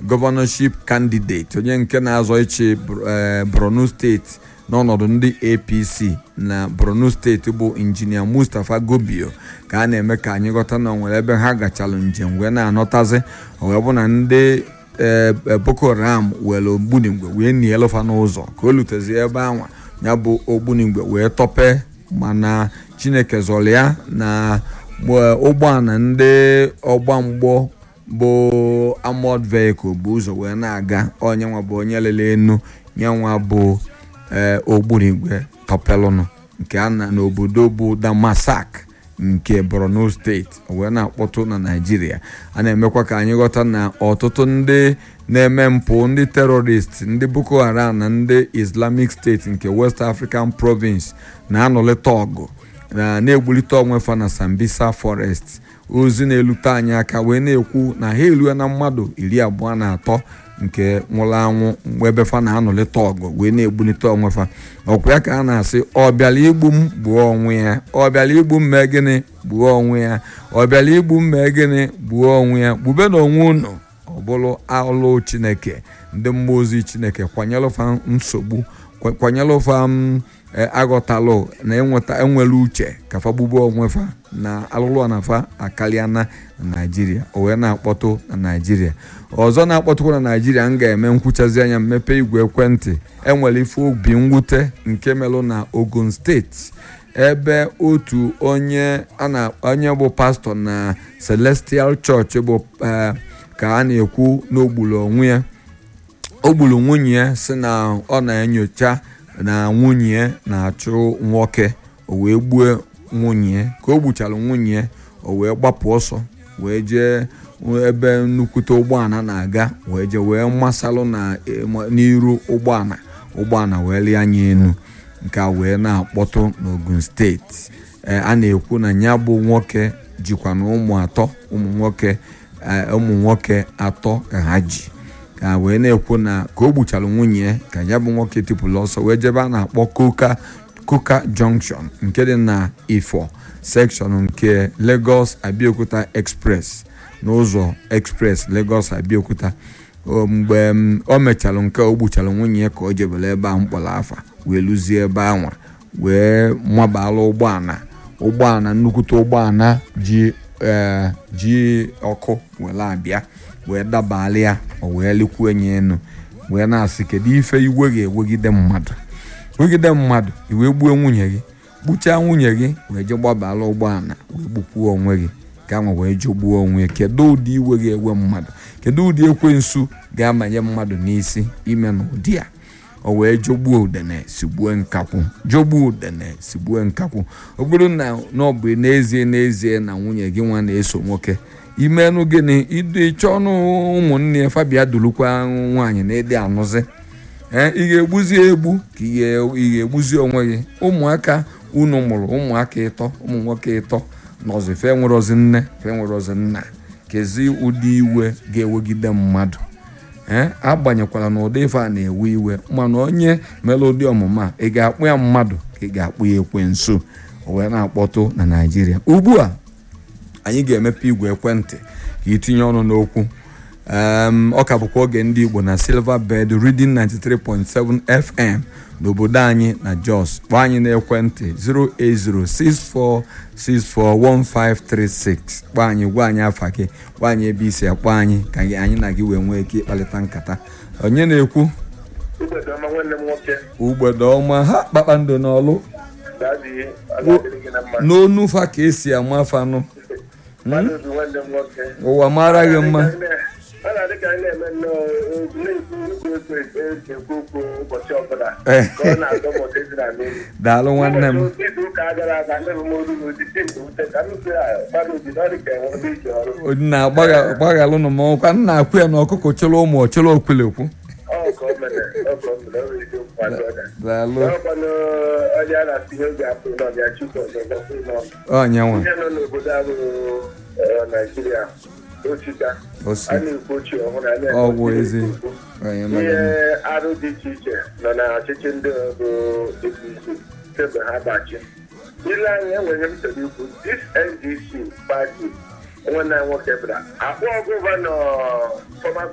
governorship candidate onye nke na-azọ ichi Borno steeti n'ọnọdụ ndị APC na Borno steeti bụ injinia Mustapha Gobio ka a na-eme ka anyị ghọta na nwere ebe ha gachalụ njem wee na-anọtazi wee bụ na ndị Boko Haram were ogbunigwe wee nielofa n'ụzọ ka o lutezi ebe anwa ya bụ ogbunigwe wee tọpe mana Chineke zọrọ ya na ụgbọala ndị ọgba mgbọ bụ armored vehicle bụ ụzọ wee na-aga onye nwa bụ onye lele enu nyanwa bụ ogbunigwe tọpelụnụ nke a na n'obodo bụ Damasak nke Borno steeti wee na-akpọtụ na Naịjirịa. A na-emekwa ka anyị ghọta na ọtụtụ ndị na-eme mpụ ndị terrorist ndị Boko Haram na ndị Islamic State nke West African Province na-anọlite ọgụ na-egbulite onwefa na Sambisa Forest. Ozi na-elute anyị aka wee na-ekwu na ha elue na mmadụ 23 nke nwụrụ anwụ mgbe ebefa na-anọlite ọgụ wee na-egbulite onwefa. Ọkwa ya ka a na-asị ọ bịara igbu m gbuo onwe ya, ọ bịara igbu m mee gịnị gbuo onwe ya, ọ bịara igbu m mee gịnị gbuo onwe ya. Gbube na onwe unu ọ bụrụ alụ Chineke ndị mmụọ ozi Chineke kwanyelụfa nsogbu kwanyelụfa aghọtalụ na enwere uche ka fa gbugbo onwefa na alụlụ anafa akarịa na Naịjirịa o wee na-akpọtụ na Naịjirịa. Ọzọ na-akpọtụkwa na Naịjirịa m ga-eme nkwuchazi anya mmepe igwe ekwentị enwere ife obi mwute nke melụ na Ogun steeti ebe otu onye bụ pastọ na Celestial Church bụ ka a na-ekwu n'ogbulu onwe ya ogbulu nwunye ya si na ọ na-enyocha na nwunye na-achụ nwoke o wee gbuo nwunye ka o gbuchara nwunye o wee gbapụ ọsọ wee jee ebe nnukwute ụgbọala na-aga wee jee wee masalụ n'iru ụgbọala wee lie anya enu nke a wee na-akpọtụ n'Ogun steeti. A na-ekwu na ya bụ nwoke jikwa na ụmụ nwoke atọ ka ha ji ka wee na-ekwu na ka o gbuchara nwunye ka ya bụ nwoke tipụlụ ọsọ wee jebe a na-akpọ Koka Junction nke dị na Ifo section nke Lagos Abeokuta Express n'ụzọ Express Lagos Abeokuta. Mgbe o mechara nke o gbuchara nwunye ka o jebere ebe a mkpọrọ afa wee lụzie ebe anwa wee mabala ụgbọala nnukwute ụgbọala ji ọkụ were abịa wee dabala ya o wee likwuo enye enu wee na-asị kedu ife iwe ga-ewegide mmadụ iwe gbuo nwunye gị gbuchaa nwunye gị wee je gbabala ụgbọala wee gbukwuo onwe gị ka nwa wee jogbuo onwe. Kedu ụdị iwe ga-ewe mmadụ? Kedu ụdị ekwensu ga-amanye mmadụ n'isi ime n'ụdị a? O wee jogbuo udene sigbuo nkakwụ. Ọ bụrụ na ọ bụ n'ezie na nwunye gị nwa na-eso nwoke imenụ gịnị ịchọ ọnụ ụmụnne Fabia dulukwa nwaanyị na-ede anụzi ị ga-egbuzi egbu ka ị ga-egbuzi onwe gị. Ụmụaka unu mụrụ ụmụaka ịtọ ụmụ nwoke ịtọ n'ọzọ fe nwerozi nne fe nwerozi nna kezi ụdị iwe ga-ewegide mmadụ agbanyekwala na ụdị ife a na-ewe iwe mana onye mere ụdị ọmụma ị ga-akpụ ya mmadụ ka ị ga-akpụ ya ekwensu. O wee na-akpọtụ na Naịjirịa. Ugbu a anyị ga-emepe igwe ekwentị ka itinye ọnụ n'okwu. Ọ ka bụkwa oge ndị Igbo na Silver Bed Reading 93.7 FM n'obodo anyị na Jos. Kpọọ anyị n'ekwentị 08064641536. Kpọọ anyị gwa anyị afa gị, gwa anyị ebe isi akpọ anyị ka anyị na gị wee nwee ike ịkparịta nkata. Onye na-ekwu? Ugbede ọma ha kpakpando n'ọlụ n'onu fa ka esi ama afanụ ụwa mara gị mma. Daalụ nwanne m. Na gbaghalụ nụ ma ọkwa nna akwụ ya na ọkụkọ chọrọ ụmụ ọchọrọ okwulekwu. Onyenwe ọgwụ ezi ihe arụ dị iche iche nọ na ọchịchị ndị kemgbe ha gbachi ile anyị enwere m soro ikwu this NDC party nwanne nwoke bịara akpọ gọvanọ